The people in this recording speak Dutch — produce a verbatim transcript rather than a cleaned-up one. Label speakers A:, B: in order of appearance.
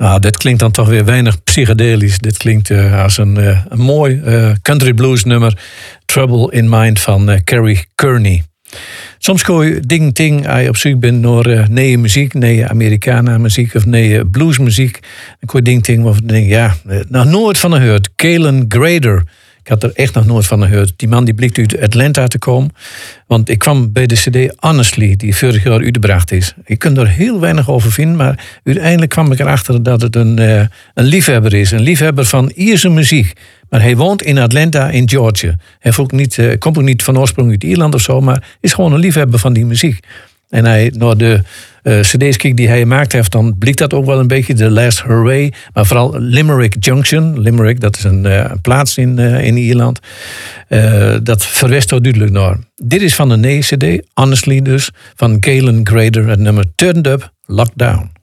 A: Nou, dit klinkt dan toch weer weinig psychedelisch. Dit klinkt uh, als een, uh, een mooi uh, country blues nummer. Trouble in Mind van uh, Carrie Kearney. Soms kun je ding ting als je op zoek bent naar uh, nieuwe muziek, nieuwe Americana muziek of nieuwe bluesmuziek. Dan kun je ding ting of denk ja, uh, nog nooit van gehoord. Galen Grader. Ik had er echt nog nooit van gehoord. Die man die blikt uit Atlanta te komen. Want ik kwam bij de cd Honestly, die vorig jaar uitgebracht is. Ik kon er heel weinig over vinden, maar uiteindelijk kwam ik erachter dat het een, uh, een liefhebber is. Een liefhebber van Ierse muziek. Maar hij woont in Atlanta in Georgia. Hij ook niet, uh, komt ook niet van oorsprong uit Ierland of zo, maar is gewoon een liefhebber van die muziek. En hij, naar de uh, cd's kijkt die hij gemaakt heeft, dan blikt dat ook wel een beetje. The Last Hurray, maar vooral Limerick Junction. Limerick, dat is een uh, plaats in, uh, in Ierland. Uh, dat verwest er duidelijk naar. Dit is van de nee-cd, Honestly dus, van Galen Grader, het nummer Turned Up, Lockdown.